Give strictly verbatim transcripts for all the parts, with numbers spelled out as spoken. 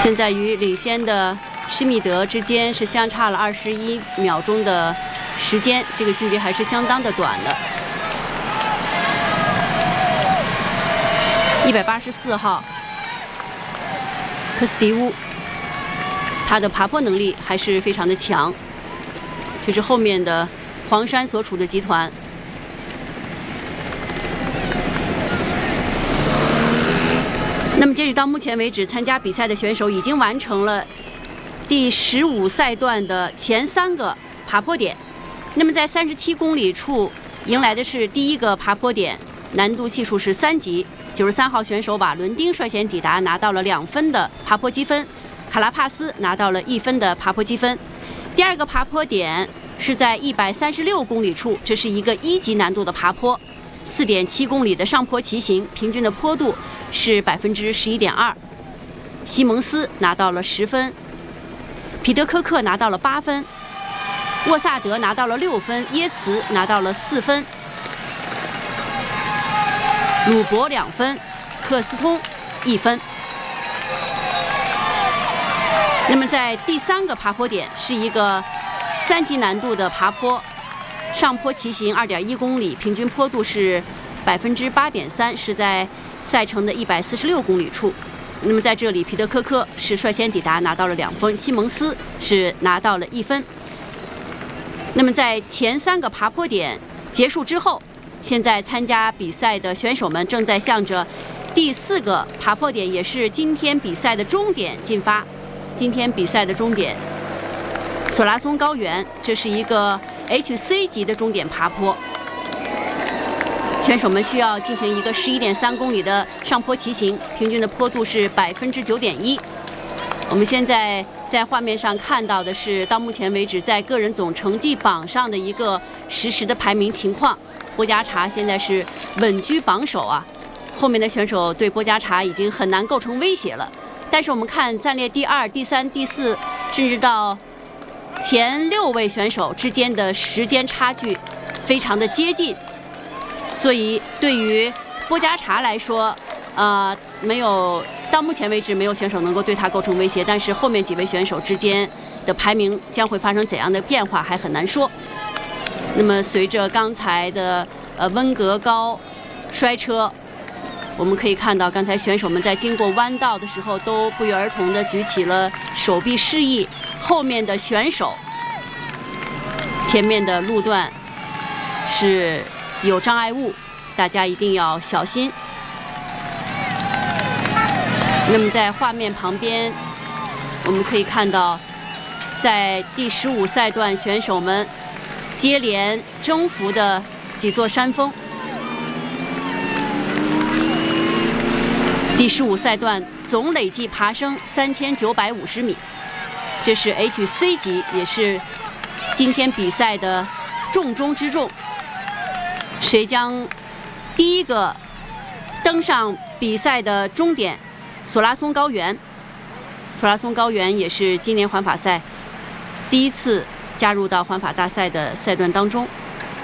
现在与领先的施密德之间是相差了二十一秒钟的时间，这个距离还是相当的短的。一百八十四号科斯蒂乌，他的爬坡能力还是非常的强。这是后面的黄山所处的集团。那么截止到目前为止，参加比赛的选手已经完成了第十五赛段的前三个爬坡点。那么在三十七公里处迎来的是第一个爬坡点，难度系数是三级。九十三号选手瓦伦丁率先抵达，拿到了两分的爬坡积分；卡拉帕斯拿到了一分的爬坡积分。第二个爬坡点是在一百三十六公里处，这是一个一级难度的爬坡，四点七公里的上坡骑行，平均的坡度是百分之十一点二。西蒙斯拿到了十分，彼得科克拿到了八分，沃萨德拿到了六分，耶茨拿到了四分，鲁伯两分，克斯通一分。那么在第三个爬坡点是一个三级难度的爬坡，上坡骑行二点一公里，平均坡度是百分之八点三，是在赛程的一百四十六公里处。那么在这里，彼得科克是率先抵达，拿到了两分；西蒙斯是拿到了一分。那么在前三个爬坡点结束之后，现在参加比赛的选手们正在向着第四个爬坡点，也是今天比赛的终点进发。今天比赛的终点，索拉松高原，这是一个 H C 级的终点爬坡。选手们需要进行一个十一点三公里的上坡骑行，平均的坡度是百分之九点一。我们现在在画面上看到的是到目前为止在个人总成绩榜上的一个实时的排名情况。波加查现在是稳居榜首啊，后面的选手对波加查已经很难构成威胁了。但是我们看暂列第二、第三、第四，甚至到前六位选手之间的时间差距非常的接近，所以对于波加查来说，呃，没有到目前为止没有选手能够对他构成威胁。但是后面几位选手之间的排名将会发生怎样的变化，还很难说。那么随着刚才的呃温格高摔车，我们可以看到刚才选手们在经过弯道的时候都不约而同地举起了手臂示意后面的选手，前面的路段是有障碍物，大家一定要小心。那么在画面旁边我们可以看到，在第十五赛段选手们接连征服的几座山峰。第十五赛段总累计爬升三千九百五十米，这是 H C 级，也是今天比赛的重中之重。谁将第一个登上比赛的终点索拉松高原？索拉松高原也是今年环法赛第一次加入到环法大赛的赛段当中。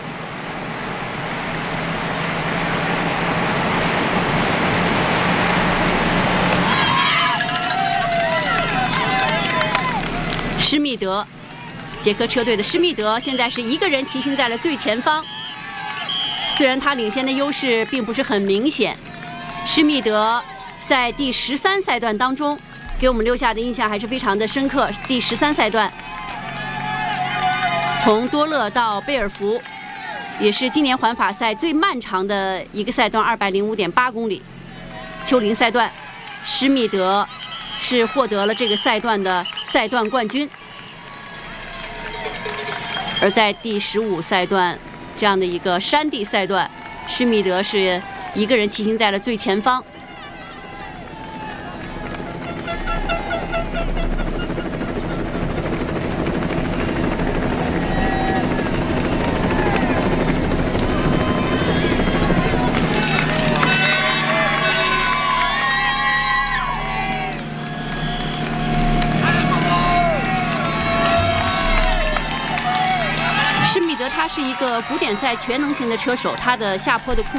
施密德，捷克车队的施密德现在是一个人骑行在了最前方，虽然他领先的优势并不是很明显。施密德在第十三赛段当中给我们留下的印象还是非常的深刻。第十三赛段从多勒到贝尔福，也是今年环法赛最漫长的一个赛段，二百零五点八公里。丘陵赛段，施密德是获得了这个赛段的赛段冠军。而在第十五赛段这样的一个山地赛段，施密德是一个人骑行在了最前方。施密德他是一个古典赛全能型的车手，他的下坡的控